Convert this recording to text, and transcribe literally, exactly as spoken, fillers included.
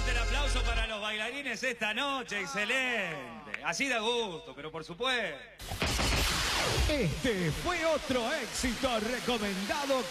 Fuerte el aplauso para los bailarines esta noche, excelente. Así da gusto, pero por supuesto. Este fue otro éxito recomendado